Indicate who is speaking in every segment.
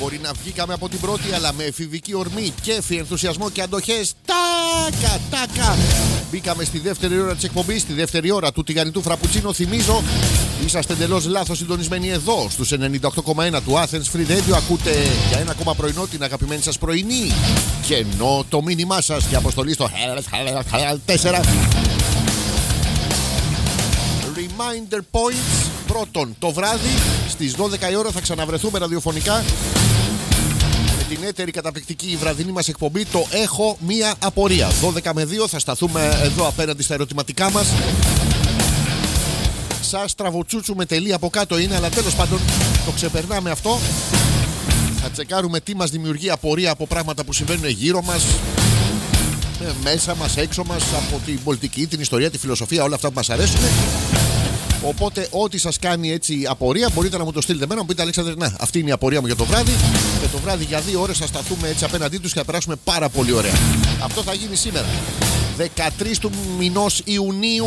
Speaker 1: Μπορεί να βγήκαμε από την πρώτη, αλλά με εφηβική ορμή, κέφι, ενθουσιασμό και αντοχές. Τάκα! Μπήκαμε στη δεύτερη ώρα της εκπομπής, στη δεύτερη ώρα του τηγανιτού φραπουτσίνο. Θυμίζω, είσαστε εντελώς λάθος συντονισμένοι εδώ, στους 98,1 του Athens Free Radio. Ακούτε για ένα ακόμα πρωινό την αγαπημένη σας πρωινή. Και ενώ το μήνυμά σας και αποστολή στο 4. Reminder points. Πρώτον, το βράδυ στις 12 η ώρα θα ξαναβρεθούμε ραδιοφωνικά με την έτερη καταπληκτική βραδινή μας εκπομπή. Το έχω μία απορία. 12 με 2 θα σταθούμε εδώ απέναντι στα ερωτηματικά μας. Σας τραβοτσούτσου τελεία από κάτω είναι, αλλά τέλος πάντων το ξεπερνάμε αυτό. Θα τσεκάρουμε τι μας δημιουργεί απορία από πράγματα που συμβαίνουν γύρω μας, μέσα μας, έξω μας, από την πολιτική, την ιστορία, τη φιλοσοφία, όλα αυτά που μας αρέσουν. Οπότε, ό,τι σας κάνει έτσι απορία, μπορείτε να μου το στείλετε εμένα. Μου πείτε, Αλέξανδρε, να, αυτή είναι η απορία μου για το βράδυ. Και το βράδυ για 2 ώρες θα σταθούμε έτσι απέναντί τους και θα περάσουμε πάρα πολύ ωραία. Αυτό θα γίνει σήμερα, 13 του μηνός Ιουνίου,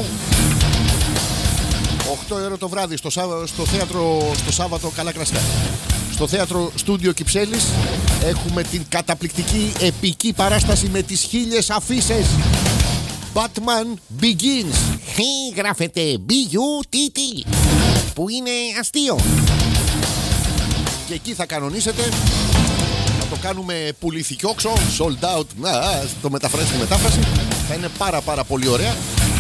Speaker 1: 8 ώρα το βράδυ, στο θέατρο, στο Σάββατο, καλά κρασιά. Στο θέατρο Στούντιο Κυψέλης έχουμε την καταπληκτική επική παράσταση με τις 1000 αφίσες. Batman Begins. Γράφεται B-U-T-T, που είναι αστείο. Και εκεί θα κανονίσετε. Θα το κάνουμε πουληθικιόξο, sold out. Το μεταφράσει τη μετάφραση. Θα είναι πάρα πολύ ωραία.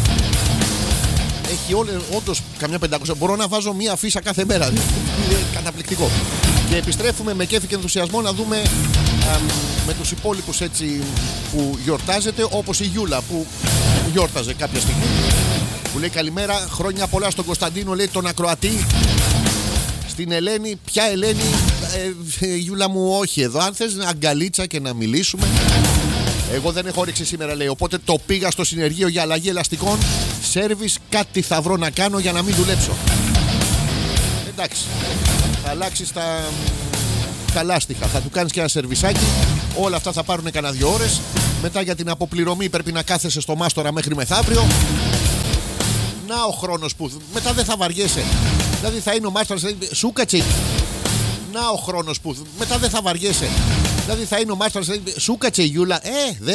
Speaker 1: Έχει όντως καμιά 500. Μπορώ να βάζω μία αφίσα κάθε μέρα. Είναι καταπληκτικό. Και επιστρέφουμε με κέφι και ενθουσιασμό να δούμε με τους υπόλοιπους έτσι που γιορτάζετε, όπως η Γιούλα που γιόρταζε κάποια στιγμή, που λέει καλημέρα, χρόνια πολλά στον Κωνσταντίνο, λέει τον ακροατή, στην Ελένη. Ποια Ελένη? Γιούλα μου, όχι εδώ. Αν θες αγκαλίτσα και να μιλήσουμε. Εγώ δεν έχω όρεξη σήμερα, λέει, οπότε το πήγα στο συνεργείο για αλλαγή ελαστικών. Σέρβις, κάτι θα βρω να κάνω για να μην δουλέψω. Εντάξει, θα αλλάξεις τα λάστιχα, θα του κάνεις και ένα σερβισάκι. Όλα αυτά θα πάρουν κανένα 2 ώρες. Μετά για την αποπληρωμή πρέπει να κάθεσαι στο μάστορα μέχρι μεθαύριο. Να ο χρόνος που μετά δεν θα βαριέσαι. Δηλαδή θα είναι ο μάστορας, σου κάτσε. Να ο χρόνος που μετά δεν θα βαριέσαι. Δηλαδή θα είναι ο μάστορας, σου κάτσε η Γιούλα. Δεν